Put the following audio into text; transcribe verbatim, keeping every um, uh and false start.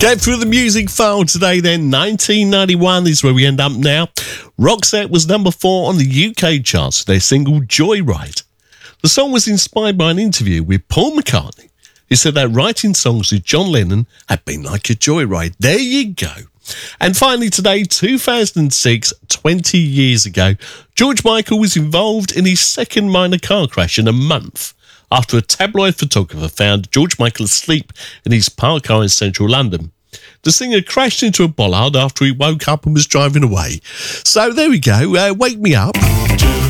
Get through the music file today then. nineteen ninety-one is where we end up now. Roxette was number four on the U K charts with their single Joyride. The song was inspired by an interview with Paul McCartney, who said that writing songs with John Lennon had been like a joyride. There you go. And finally today, two thousand six, twenty years ago, George Michael was involved in his second minor car crash in a month after a tabloid photographer found George Michael asleep in his parked car in central London. The singer crashed into a bollard after he woke up and was driving away. So there we go. Uh, wake me up.